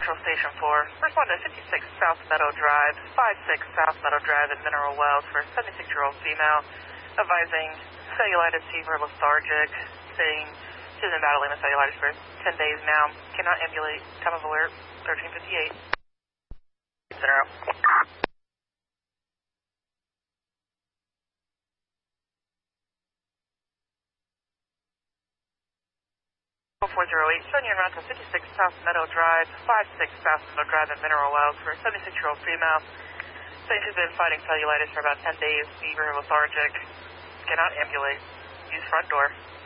Central Station 4. Respond to 56 South Meadow Drive, 56 South Meadow Drive in Mineral Wells for a 76-year-old female, advising cellulitis, fever, lethargic, saying she's been battling with cellulitis for 10 days now. Cannot ambulate. Time of alert, 13:58. Center out. 408, showing you around to 56 South Meadow Drive, 56 South Meadow Drive in Mineral Wells for a 76-year-old female, saying she's been fighting cellulitis for about 10 days, fever, lethargic, cannot ambulate, use front door.